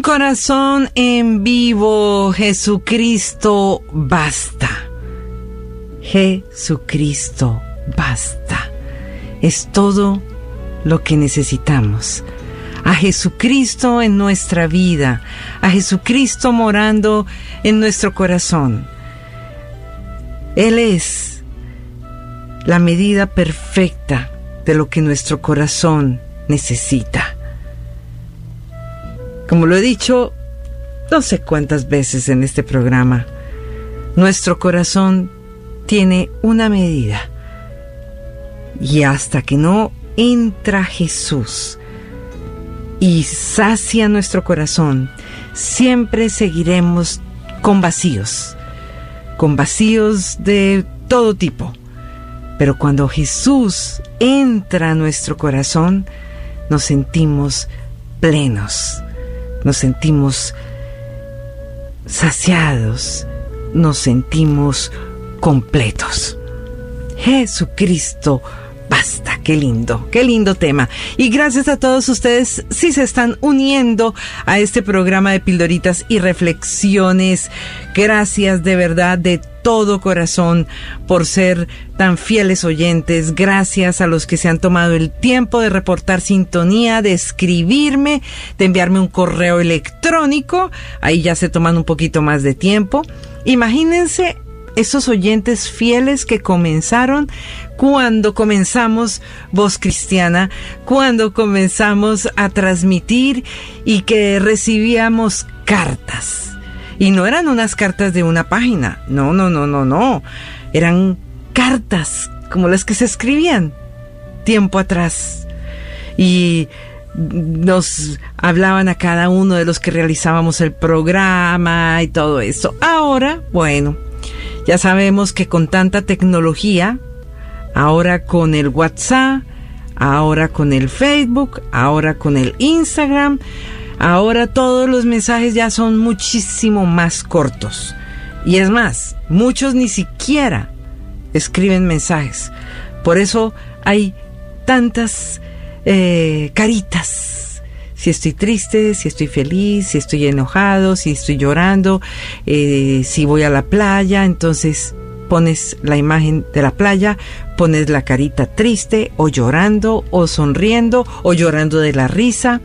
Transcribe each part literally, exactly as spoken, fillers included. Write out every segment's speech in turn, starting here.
corazón en vivo, Jesucristo basta. Jesucristo basta. Es todo lo que necesitamos. A Jesucristo en nuestra vida, a Jesucristo morando en nuestro corazón. Él es la medida perfecta de lo que nuestro corazón necesita. Como lo he dicho no sé cuántas veces en este programa, nuestro corazón tiene una medida. Y hasta que no entra Jesús y sacia nuestro corazón, siempre seguiremos con vacíos, con vacíos de todo tipo. Pero cuando Jesús entra a nuestro corazón, nos sentimos plenos, nos sentimos saciados, nos sentimos completos. Jesucristo basta. Qué lindo, qué lindo tema. Y gracias a todos ustedes si se están uniendo a este programa de Pildoritas y Reflexiones. Gracias de verdad, de todo corazón, por ser tan fieles oyentes. Gracias a los que se han tomado el tiempo de reportar sintonía, de escribirme, de enviarme un correo electrónico. Ahí ya se toman un poquito más de tiempo. Imagínense esos oyentes fieles que comenzaron cuando comenzamos Voz Cristiana, cuando comenzamos a transmitir y que recibíamos cartas. Y no eran unas cartas de una página, no, no, no, no, no. Eran cartas como las que se escribían tiempo atrás. Y nos hablaban a cada uno de los que realizábamos el programa y todo eso. Ahora, bueno, ya sabemos que con tanta tecnología, ahora con el WhatsApp, ahora con el Facebook, ahora con el Instagram, ahora todos los mensajes ya son muchísimo más cortos. Y es más, muchos ni siquiera escriben mensajes. Por eso hay tantas eh, caritas. Si estoy triste, si estoy feliz, si estoy enojado, si estoy llorando, eh, si voy a la playa, entonces pones la imagen de la playa, pones la carita triste, o llorando, o sonriendo, o llorando de la risa.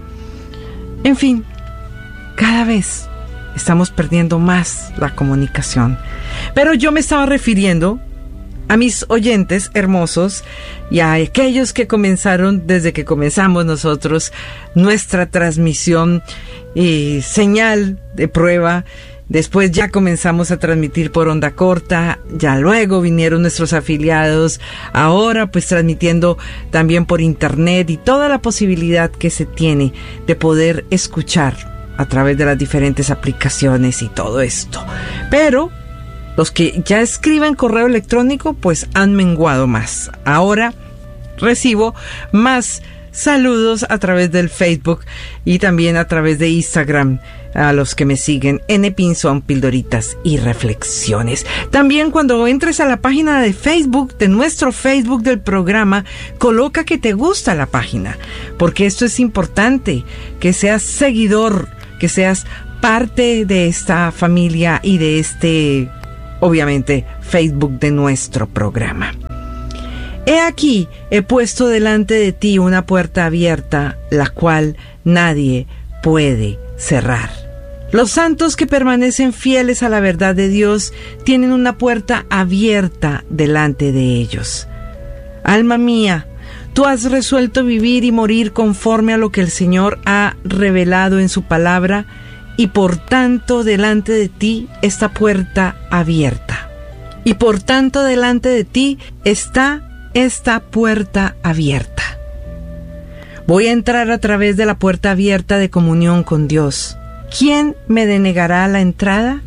En fin, cada vez estamos perdiendo más la comunicación. Pero yo me estaba refiriendo a mis oyentes hermosos y a aquellos que comenzaron desde que comenzamos nosotros nuestra transmisión y señal de prueba. Después ya comenzamos a transmitir por onda corta, ya luego vinieron nuestros afiliados, ahora pues transmitiendo también por internet y toda la posibilidad que se tiene de poder escuchar a través de las diferentes aplicaciones y todo esto. Pero los que ya escriben correo electrónico pues han menguado más. Ahora recibo más saludos a través del Facebook y también a través de Instagram a los que me siguen en Pinzón, Pildoritas y Reflexiones. También cuando entres a la página de Facebook, de nuestro Facebook del programa, coloca que te gusta la página, porque esto es importante, que seas seguidor, que seas parte de esta familia y de este, obviamente, Facebook de nuestro programa. He aquí, he puesto delante de ti una puerta abierta, la cual nadie puede cerrar. Los santos que permanecen fieles a la verdad de Dios tienen una puerta abierta delante de ellos. Alma mía, tú has resuelto vivir y morir conforme a lo que el Señor ha revelado en su palabra, y por tanto delante de ti está puerta abierta. Y por tanto delante de ti está esta puerta abierta. Voy a entrar a través de la puerta abierta de comunión con Dios. ¿Quién me denegará la entrada?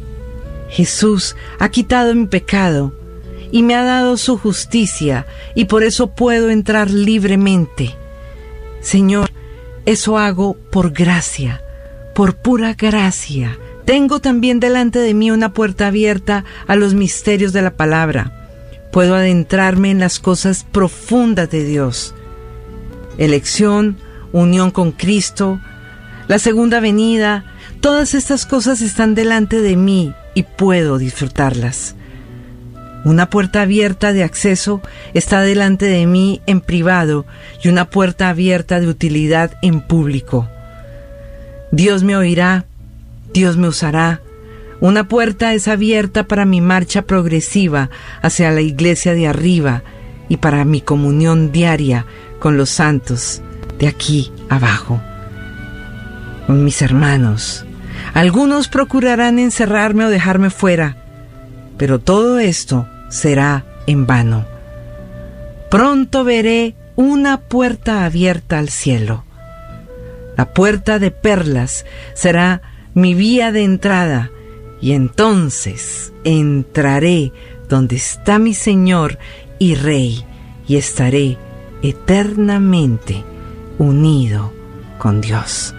Jesús ha quitado mi pecado y me ha dado su justicia, y por eso puedo entrar libremente. Señor, eso hago por gracia, por pura gracia. Tengo también delante de mí una puerta abierta a los misterios de la palabra. Puedo adentrarme en las cosas profundas de Dios. Elección, unión con Cristo, la segunda venida, Todas estas cosas están delante de mí y puedo disfrutarlas. Una puerta abierta de acceso está delante de mí en privado y una puerta abierta de utilidad en público. Dios me oirá, Dios me usará. Una puerta es abierta para mi marcha progresiva hacia la iglesia de arriba y para mi comunión diaria con los santos de aquí abajo, con mis hermanos. Algunos procurarán encerrarme o dejarme fuera, pero todo esto será en vano. Pronto veré una puerta abierta al cielo. La puerta de perlas será mi vía de entrada, y entonces entraré donde está mi Señor y Rey, y estaré eternamente unido con Dios.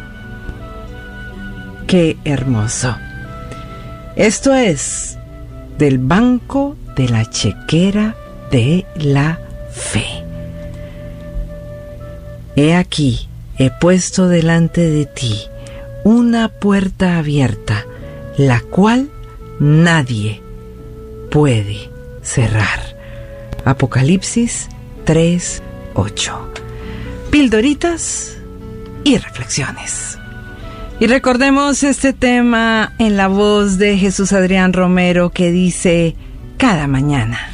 ¡Qué hermoso! Esto es del Banco de la Chequera de la Fe. He aquí, he puesto delante de ti una puerta abierta, la cual nadie puede cerrar. Apocalipsis tres, ocho. Pildoritas y reflexiones. Y recordemos este tema en la voz de Jesús Adrián Romero que dice: cada mañana.